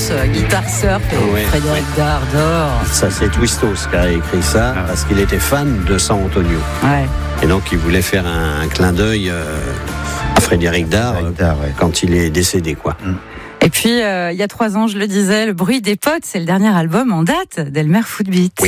blues, guitare surf et Frédéric Dard. Ça, c'est Twistos qui a écrit ça parce qu'il était fan de San Antonio. Ouais. Et donc, il voulait faire un clin d'œil à Frédéric Dard quand il est décédé, quoi. Et puis, il y a 3 ans, je le disais, Le bruit des potes, c'est le dernier album en date d'Elmer Footbeat.